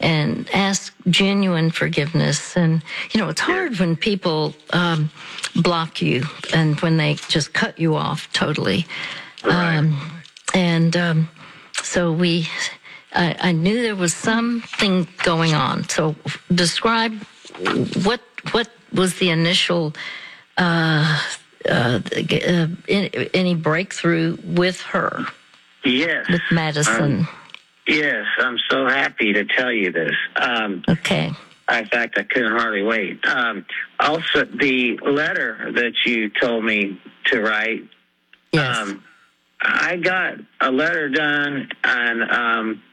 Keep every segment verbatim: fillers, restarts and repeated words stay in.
and ask genuine forgiveness. And, you know, it's hard when people um, block you and when they just cut you off totally. Right. Um, and um, so we, I, I knew there was something going on. So describe what what was the initial uh, uh, uh, any breakthrough with her? Yes. With Madison. Um, yes, I'm so happy to tell you this. Um, okay. In fact, I couldn't hardly wait. Um, also, the letter that you told me to write, yes. um, I got a letter done, and um,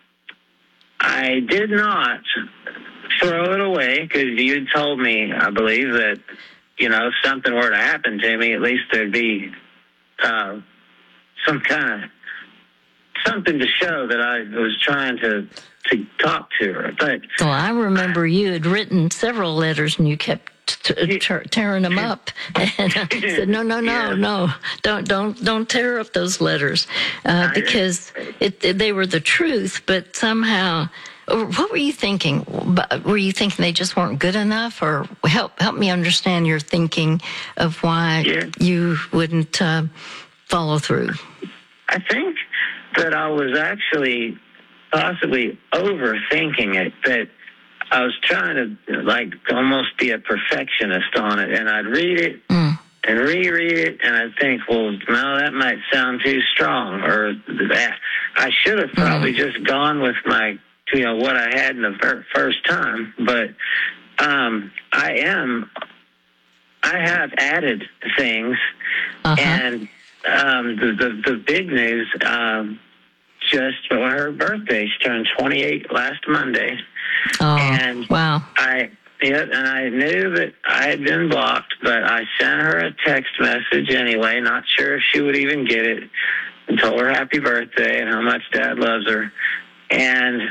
I did not throw it away because you told me, I believe, that, you know, if something were to happen to me, at least there'd be uh, some kind of something to show that I was trying to to talk to her. But well, I remember you had written several letters and you kept t- t- tearing them up. And I said, no, no, no, yeah. no, don't, don't, don't tear up those letters uh, because it, it, they were the truth. But somehow, what were you thinking? Were you thinking they just weren't good enough, or help help me understand your thinking of why yeah. you wouldn't uh, follow through? I think that I was actually possibly overthinking it, that I was trying to, like, almost be a perfectionist on it, and I'd read it mm. and reread it, and I'd think, well, no, that might sound too strong, or that. I should have probably mm. just gone with my, you know, what I had in the ver- first time, but um, I am, I have added things, uh-huh. and um, the, the, the big news, um, just for her birthday. She turned twenty-eight last Monday. Oh, and wow. I, yeah, and I knew that I had been blocked, but I sent her a text message anyway, not sure if she would even get it, and told her happy birthday and how much Dad loves her. And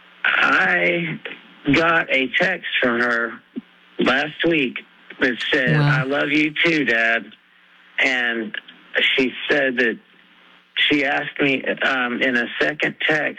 I got a text from her last week that said, wow. I love you too, Dad. And she said that she asked me um, in a second text,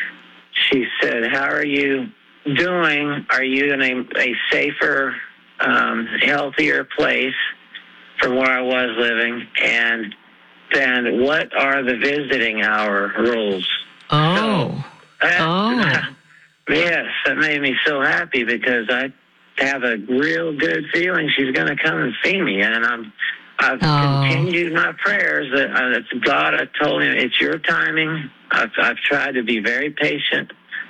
she said, how are you doing? Are you in a, a safer, um, healthier place from where I was living? And then what are the visiting hour rules? Oh. So, that, oh. Yes, that made me so happy because I have a real good feeling she's going to come and see me. And I'm I've oh. continued my prayers that uh, it's God. I told him it's your timing. I've, I've tried to be very patient,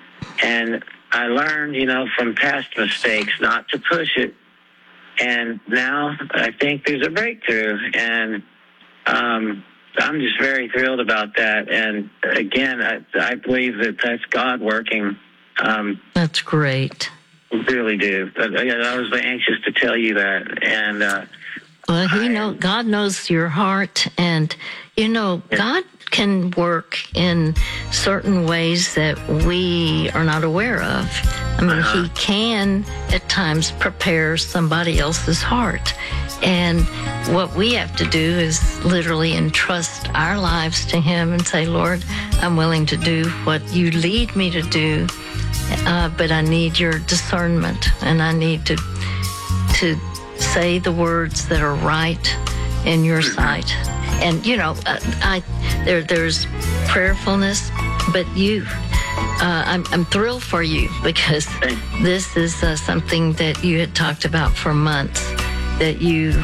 and I learned, you know, from past mistakes not to push it. And now I think there's a breakthrough, and um, I'm just very thrilled about that. And again, I, I believe that that's God working. Um, that's great. Really do. I, I was anxious to tell you that, and. Uh, Well, he know God knows your heart, and you know God can work in certain ways that we are not aware of. I mean, uh-huh. He can at times prepare somebody else's heart, and what we have to do is literally entrust our lives to Him and say, Lord, I'm willing to do what you lead me to do, uh, but I need your discernment, and I need to to. say the words that are right in your sight. And, you know, I, there there's prayerfulness, but you, uh, I'm, I'm thrilled for you because this is uh, something that you had talked about for months, that you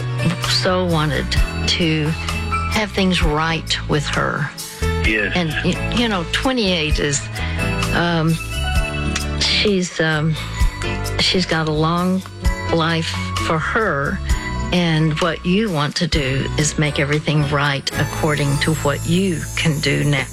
so wanted to have things right with her. Yes. And, you know, twenty-eight is, um, she's, um, she's got a long life for her, and what you want to do is make everything right according to what you can do now.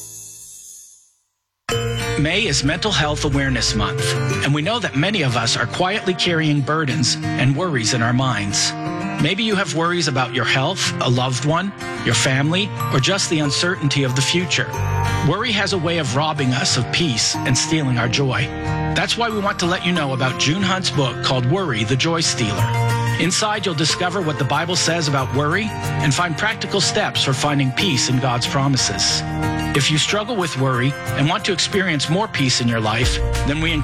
May is Mental Health Awareness Month, and we know that many of us are quietly carrying burdens and worries in our minds. Maybe you have worries about your health, a loved one, your family, or just the uncertainty of the future. Worry has a way of robbing us of peace and stealing our joy. That's why we want to let you know about June Hunt's book called Worry, the Joy Stealer. Inside, you'll discover what the Bible says about worry and find practical steps for finding peace in God's promises. If you struggle with worry and want to experience more peace in your life, then we